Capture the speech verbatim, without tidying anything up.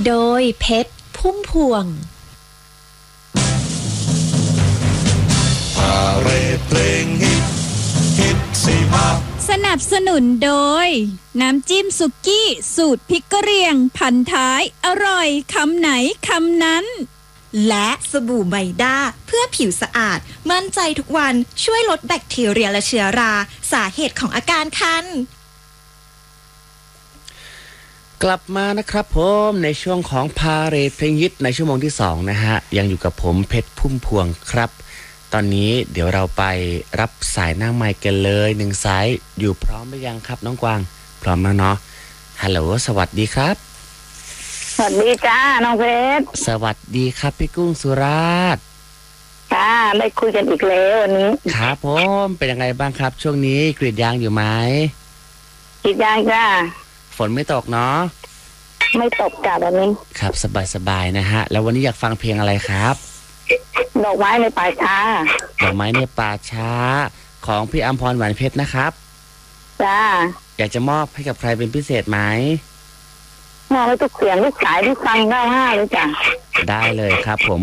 โดยเพชรพุ่มพวงพาเรดเพลงฮิตฮิตสิมาสนับสนุนโดยน้ำจิ้มสุกี้สูตรพริกกะเหรี่ยงพันท้ายอร่อยคำไหนคำนั้นและสบู่ไมด้าเพื่อผิวสะอาดมั่นใจทุกวันช่วยลดแบคทีเรียและเชื้อราสาเหตุของอาการคันกลับมานะครับผมในช่วงของพาเรดเพลงฮิตในชั่วโมงที่สองนะฮะยังอยู่กับผมเพชรพุ่มพวงครับตอนนี้เดี๋ยวเราไปรับสายหน้าไมค์กันเลยหนึ่งสายอยู่พร้อมหรือยังครับน้องกวางพร้อมแล้วเนาะฮัลโหลสวัสดีครับสวัสดีจ้าน้องเพชรสวัสดีครับพี่กุ้งสุราษฎร์จ้าได้คุยกันอีกแล้ววันนี้ครับผมเป็นยังไงบ้างครับช่วงนี้กรีดยางอยู่ไหมกรีดยางจ้าฝนไม่ตกเนาะไม่ตกจ้าวันนี้ครับสบายๆนะฮะแล้ววันนี้อยากฟังเพลงอะไรครับดอกไม้ในป่าช้าดอกไม้ในป่าช้าของพี่อัมพรหวานเพชรนะครับจ้าอยากจะมอบให้กับใครเป็นพิเศษไหมมอบให้ทุกเสียงทุกสายที่ฟังได้ห้าเลยจ้ะได้เลยครับผม